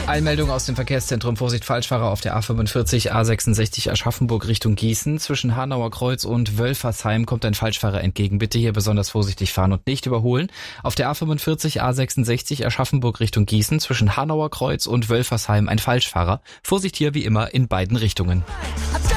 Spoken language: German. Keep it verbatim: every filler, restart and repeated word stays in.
Eilmeldung aus dem Verkehrszentrum. Vorsicht, Falschfahrer auf der A fünfundvierzig, A sechsundsechzig Aschaffenburg Richtung Gießen. Zwischen Hanauer Kreuz und Wölfersheim kommt ein Falschfahrer entgegen. Bitte hier besonders vorsichtig fahren und nicht überholen. Auf der A fünfundvierzig, A sechsundsechzig Aschaffenburg Richtung Gießen. Zwischen Hanauer Kreuz und Wölfersheim ein Falschfahrer. Vorsicht hier wie immer in beiden Richtungen.